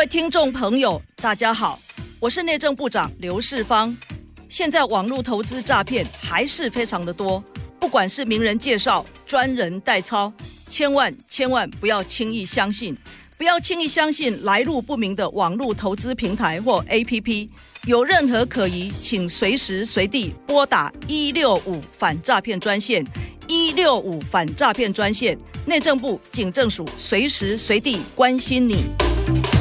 位听众朋友，大家好，我是内政部长刘世芳。现在网络投资诈骗还是非常的多，不管是名人介绍、专人代操，千万不要轻易相信，不要轻易相信来路不明的网络投资平台或 APP。有任何可疑，请随时随地拨打165反诈骗专线，165反诈骗专线，内政部警政署随时随地关心你。